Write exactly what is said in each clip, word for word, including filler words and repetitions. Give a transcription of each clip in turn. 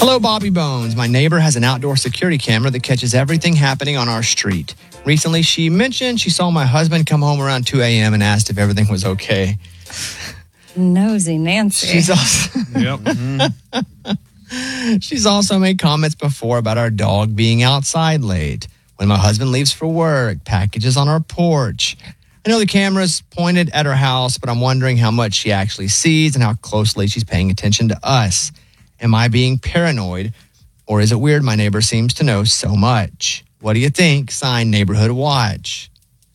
Hello, Bobby Bones. My neighbor has an outdoor security camera that catches everything happening on our street. Recently, she mentioned she saw my husband come home around two a.m. and asked if everything was okay. Nosy Nancy. She's also, Yep. Mm-hmm. she's also made comments before about our dog being outside late. When my husband leaves for work, packages on our porch. I know the camera's pointed at her house, but I'm wondering how much she actually sees and how closely she's paying attention to us. Am I being paranoid, or is it weird my neighbor seems to know so much? What do you think? Signed, Neighborhood Watch.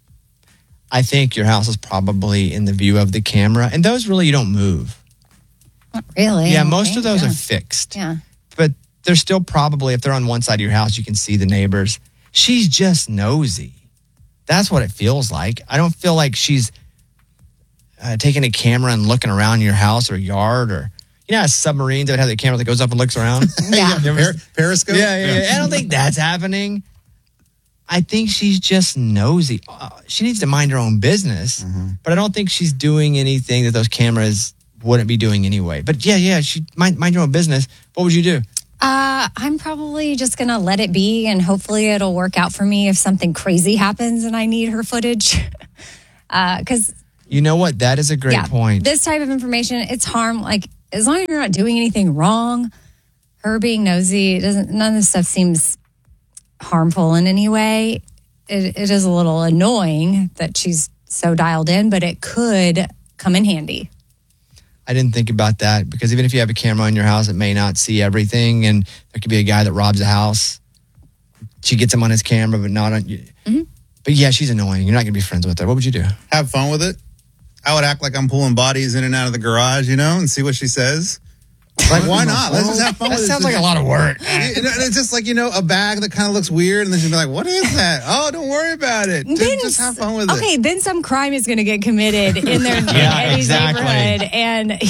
I think your house is probably in the view of the camera, and those really you don't move. Not really. Yeah, I most think, of those yeah. are fixed. Yeah. But they're still probably, if they're on one side of your house, you can see the neighbors. She's just nosy. That's what it feels like. I don't feel like she's uh, taking a camera and looking around your house or yard, or, you know, how submarines that have the camera that goes up and looks around. Yeah. Per- Periscope? Yeah, yeah, yeah. I don't think that's happening. I think she's just nosy. Uh, she needs to mind her own business, Mm-hmm. but I don't think she's doing anything that those cameras wouldn't be doing anyway. But yeah, yeah, she mind, mind your own business. What would you do? Uh, I'm probably just going to let it be, and hopefully it'll work out for me if something crazy happens and I need her footage. Because, uh, You know what? That is a great yeah, point. this type of information, it's harm. Like, as long as you're not doing anything wrong, her being nosy, it doesn't. None of this stuff seems harmful in any way. It, it is a little annoying that she's so dialed in, but it could come in handy. I didn't think about that, because even if you have a camera in your house, it may not see everything, and there could be a guy that robs a house. She gets him on his camera, but not on you. Mm-hmm. But yeah, she's annoying. You're not going to be friends with her. What would you do? Have fun with it. I would act like I'm pulling bodies in and out of the garage, you know, and see what she says. Like, why not? Let's just have fun That with it. sounds like a lot of work. You know, it's just like, you know, a bag that kind of looks weird, and then she'll be like, what is that? Oh, don't worry about it. Just, Then just have fun with it. Okay, then some crime is going to get committed in their Yeah, Eddie's exactly. neighborhood, and